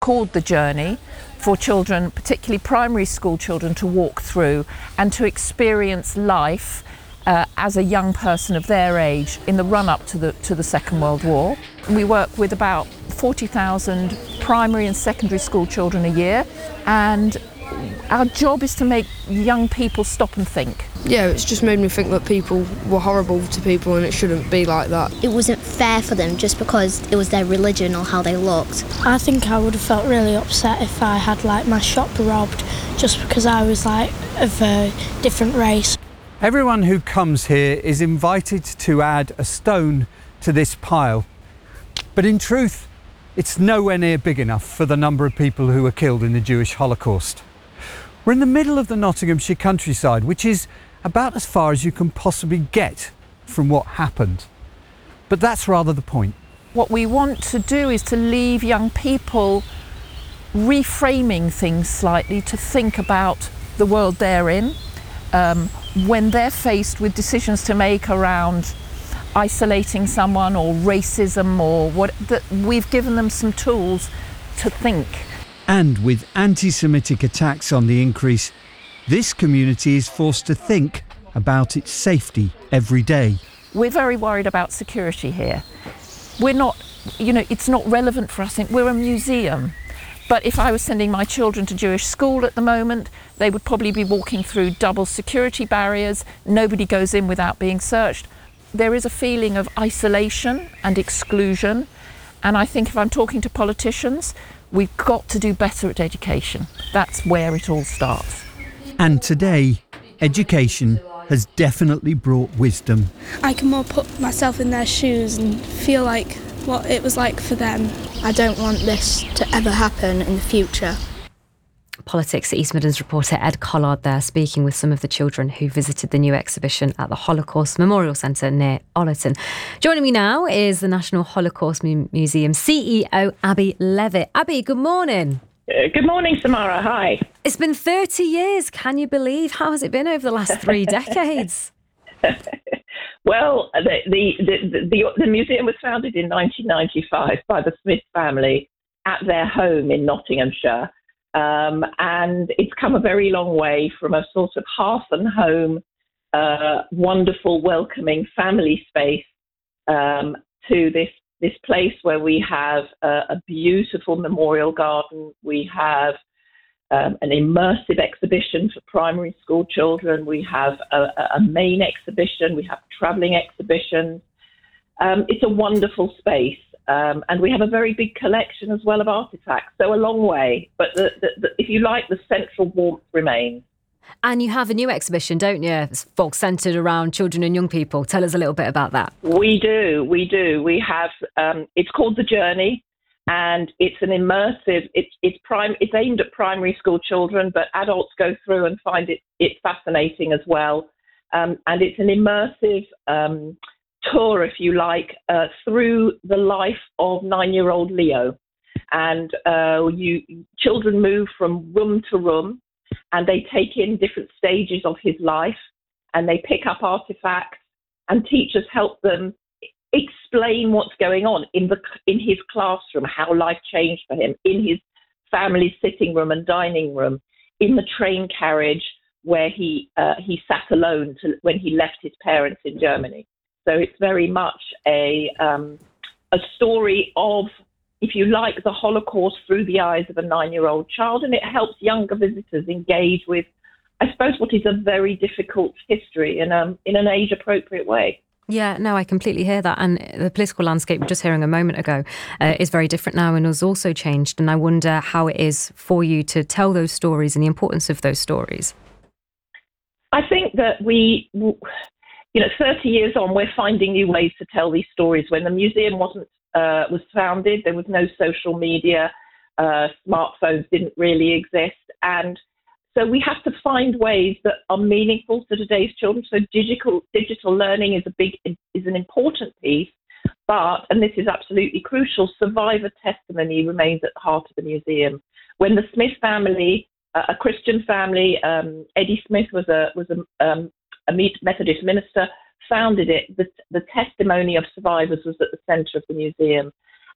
called The Journey, for children, particularly primary school children, to walk through and to experience life as a young person of their age in the run-up to the Second World War. We work with about 40,000 primary and secondary school children a year, and our job is to make young people stop and think. Yeah, it's just made me think that people were horrible to people and it shouldn't be like that. It wasn't fair for them just because it was their religion or how they looked. I think I would have felt really upset if I had my shop robbed just because I was of a different race. Everyone who comes here is invited to add a stone to this pile. But in truth, it's nowhere near big enough for the number of people who were killed in the Jewish Holocaust. We're in the middle of the Nottinghamshire countryside, which is about as far as you can possibly get from what happened. But that's rather the point. What we want to do is to leave young people reframing things slightly, to think about the world they're in, when they're faced with decisions to make around isolating someone or racism or what, that we've given them some tools to think. And with anti-Semitic attacks on the increase, this community is forced to think about its safety every day. We're very worried about security here. We're not, it's not relevant for us. We're a museum. But if I was sending my children to Jewish school at the moment, they would probably be walking through double security barriers. Nobody goes in without being searched. There is a feeling of isolation and exclusion. And I think if I'm talking to politicians, we've got to do better at education. That's where it all starts. And today, education has definitely brought wisdom. I can more put myself in their shoes and feel like what it was like for them. I don't want this to ever happen in the future. Politics East Midlands reporter Ed Collard there, speaking with some of the children who visited the new exhibition at the Holocaust Memorial Centre near Ollerton. Joining me now is the National Holocaust Museum CEO Abi Levitt. Abi, good morning. Good morning, Samara. Hi. It's been 30 years. Can you believe? How has it been over the last 3 decades? Well, the museum was founded in 1995 by the Smith family at their home in Nottinghamshire. And it's come a very long way from a sort of hearth and home, wonderful, welcoming family space to this place where we have a beautiful memorial garden. We have an immersive exhibition for primary school children. We have a main exhibition. We have travelling exhibitions. It's a wonderful space. And we have a very big collection as well of artefacts. So a long way. But if you like, the central warmth remains. And you have a new exhibition, don't you? It's centred around children and young people. Tell us a little bit about that. We do. We have, it's called The Journey. And it's an immersive, it's aimed at primary school children, but adults go through and find it fascinating as well. And it's an immersive tour, if you like, through the life of 9-year-old Leo. And children move from room to room, and they take in different stages of his life, and they pick up artifacts, and teachers help them explain what's going on in his classroom, how life changed for him, in his family sitting room and dining room, in the train carriage where he sat alone when he left his parents in Germany. So it's very much a story of, if you like, the Holocaust through the eyes of a 9-year-old child, and it helps younger visitors engage with, I suppose, what is a very difficult history in an age-appropriate way. Yeah, no, I completely hear that. And the political landscape, just hearing a moment ago, is very different now and has also changed. And I wonder how it is for you to tell those stories and the importance of those stories. I think that 30 years on, we're finding new ways to tell these stories. When the museum was founded, there was no social media, smartphones didn't really exist. And so we have to find ways that are meaningful to today's children. So digital learning is an important piece, but, and this is absolutely crucial, survivor testimony remains at the heart of the museum. When the Smith family, a Christian family, Eddie Smith was a Methodist minister, founded it. The testimony of survivors was at the centre of the museum.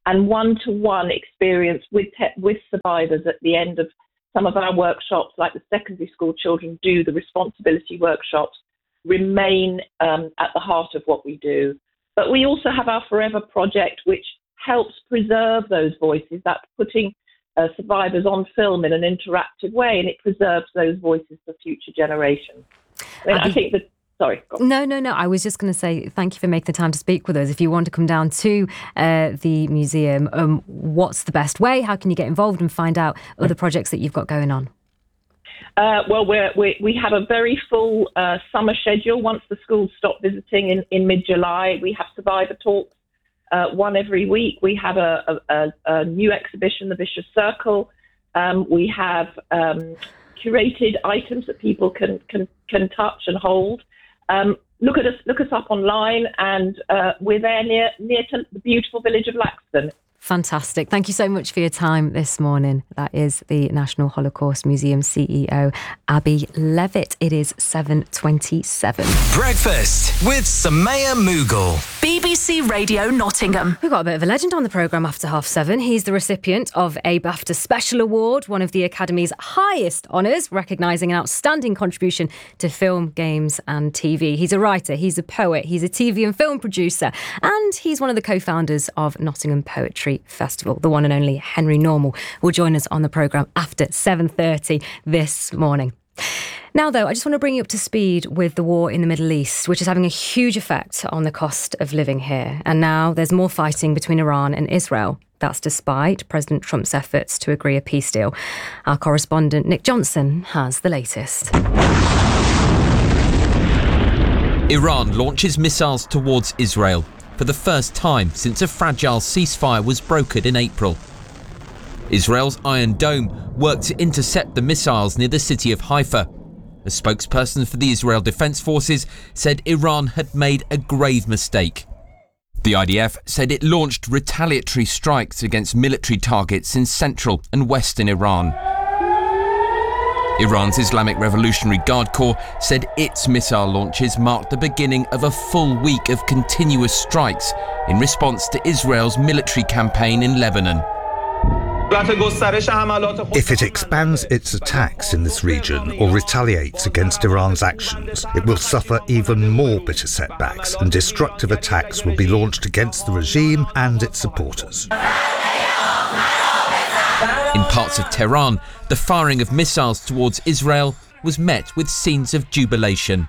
and one-to-one experience with survivors at the end of some of our workshops, like the secondary school children do the responsibility workshops, remain at the heart of what we do. But we also have our Forever project, which helps preserve those voices. That's putting survivors on film in an interactive way, and it preserves those voices for future generations. I think that. Sorry. No. I was just going to say thank you for making the time to speak with us. If you want to come down to the museum, what's the best way? How can you get involved and find out other projects that you've got going on? Well, we have a very full summer schedule. Once the schools stop visiting in mid-July, we have survivor talks, one every week. We have a new exhibition, the Vicious Circle. We have curated items that people can touch and hold. Look us up online, and we're there near to the beautiful village of Laxton. Fantastic. Thank you so much for your time this morning. That is the National Holocaust Museum CEO, Abby Levitt. It is 7:27. Breakfast with Samaya Mughal. BBC Radio Nottingham. We've got a bit of a legend on the programme after 7:30. He's the recipient of a BAFTA Special Award, one of the Academy's highest honours, recognising an outstanding contribution to film, games and TV. He's a writer, he's a poet, he's a TV and film producer, and he's one of the co-founders of Nottingham Poetry Festival. The one and only Henry Normal will join us on the programme after 7:30 this morning. Now, though, I just want to bring you up to speed with the war in the Middle East, which is having a huge effect on the cost of living here. And now there's more fighting between Iran and Israel. That's despite President Trump's efforts to agree a peace deal. Our correspondent Nick Johnson has the latest. Iran launches missiles towards Israel for the first time since a fragile ceasefire was brokered in April. Israel's Iron Dome worked to intercept the missiles near the city of Haifa. A spokesperson for the Israel Defense Forces said Iran had made a grave mistake. The IDF said it launched retaliatory strikes against military targets in central and western Iran. Iran's Islamic Revolutionary Guard Corps said its missile launches marked the beginning of a full week of continuous strikes in response to Israel's military campaign in Lebanon. If it expands its attacks in this region or retaliates against Iran's actions, it will suffer even more bitter setbacks, and destructive attacks will be launched against the regime and its supporters. In parts of Tehran, the firing of missiles towards Israel was met with scenes of jubilation.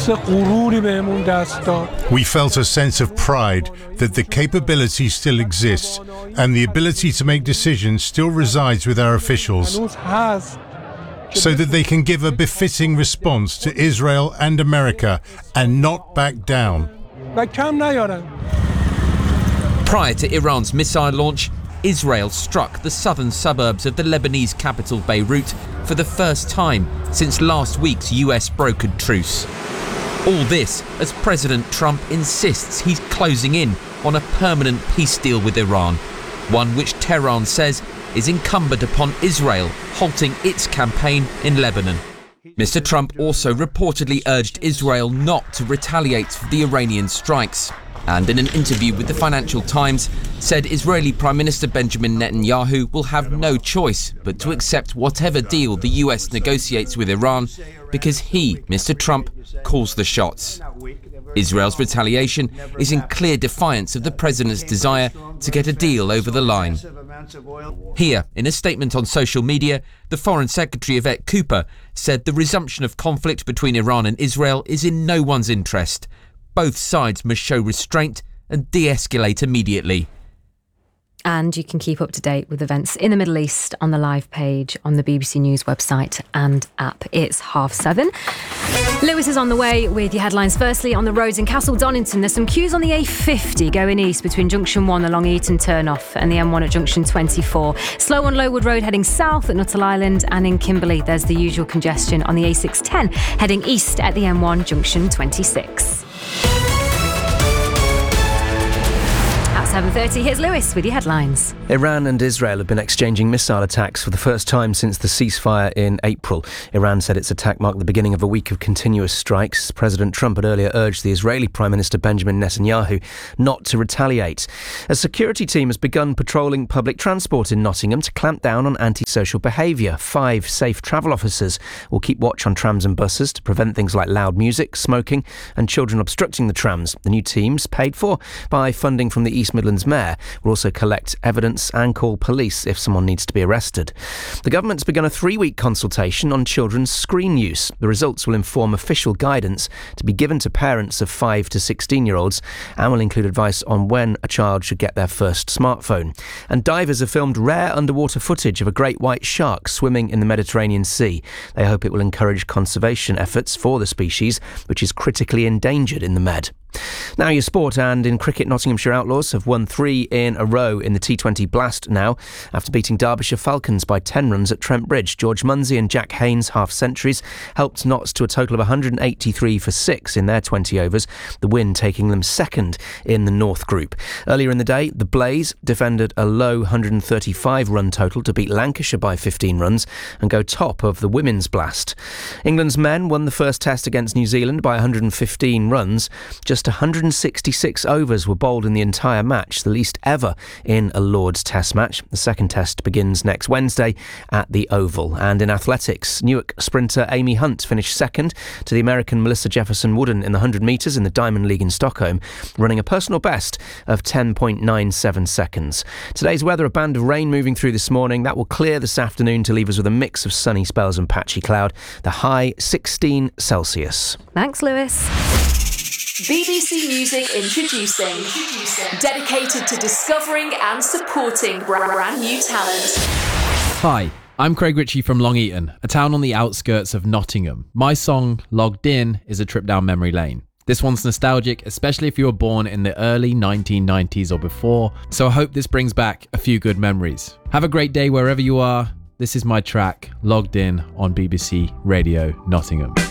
We felt a sense of pride that the capability still exists and the ability to make decisions still resides with our officials, so that they can give a befitting response to Israel and America and not back down. Prior to Iran's missile launch, Israel struck the southern suburbs of the Lebanese capital Beirut for the first time since last week's US brokered truce. All this as President Trump insists he's closing in on a permanent peace deal with Iran, one which Tehran says is incumbent upon Israel halting its campaign in Lebanon. Mr. Trump also reportedly urged Israel not to retaliate for the Iranian strikes, and in an interview with the Financial Times said Israeli Prime Minister Benjamin Netanyahu will have no choice but to accept whatever deal the US negotiates with Iran because he, Mr. Trump, calls the shots. Israel's retaliation is in clear defiance of the president's desire to get a deal over the line. Here, in a statement on social media, the Foreign Secretary Yvette Cooper said the resumption of conflict between Iran and Israel is in no one's interest. Both sides must show restraint and de-escalate immediately. And you can keep up to date with events in the Middle East on the live page on the BBC News website and app. It's 7:30. Lewis is on the way with your headlines. Firstly, on the roads in Castle Donington, there's some queues on the A50 going east between Junction 1 along Eaton Turnoff and the M1 at Junction 24. Slow on Lowood Road heading south at Nuttall Island, and in Kimberley there's the usual congestion on the A610 heading east at the M1 Junction 26. 7:30, here's Lewis with your headlines. Iran and Israel have been exchanging missile attacks for the first time since the ceasefire in April. Iran said its attack marked the beginning of a week of continuous strikes. President Trump had earlier urged the Israeli Prime Minister Benjamin Netanyahu not to retaliate. A security team has begun patrolling public transport in Nottingham to clamp down on antisocial behaviour. 5 safe travel officers will keep watch on trams and buses to prevent things like loud music, smoking and children obstructing the trams. The new teams, paid for by funding from the East Midlands Mayor, will also collect evidence and call police if someone needs to be arrested. The government's begun a 3-week consultation on children's screen use. The results will inform official guidance to be given to parents of 5 to 16-year-olds and will include advice on when a child should get their first smartphone. And divers have filmed rare underwater footage of a great white shark swimming in the Mediterranean Sea. They hope it will encourage conservation efforts for the species, which is critically endangered in the Med. Now your sport, and in cricket, Nottinghamshire Outlaws have won 3 in a row in the T20 Blast now, after beating Derbyshire Falcons by 10 runs at Trent Bridge. George Munsey and Jack Haynes' half-centuries helped Notts to a total of 183 for 6 in their 20 overs, the win taking them second in the North Group. Earlier in the day, the Blaze defended a low 135-run total to beat Lancashire by 15 runs and go top of the Women's Blast. England's men won the first test against New Zealand by 115 runs. Just 166 overs were bowled in the entire match, the least ever in a Lord's Test match. The second test begins next Wednesday at the Oval. And in athletics, Newark sprinter Amy Hunt finished second to the American Melissa Jefferson Wooden in the 100 metres in the Diamond League in Stockholm, running a personal best of 10.97 seconds. Today's weather, a band of rain moving through this morning. That will clear this afternoon to leave us with a mix of sunny spells and patchy cloud. The high 16 Celsius. Thanks, Lewis. BBC Music introducing. Dedicated to discovering and supporting brand new talent. Hi, I'm Craig Ritchie from Long Eaton, a town on the outskirts of Nottingham. My song, Logged In, is a trip down memory lane. This one's nostalgic, especially if you were born in the early 1990s or before, so I hope this brings back a few good memories. Have a great day wherever you are. This is my track, Logged In, on BBC Radio Nottingham.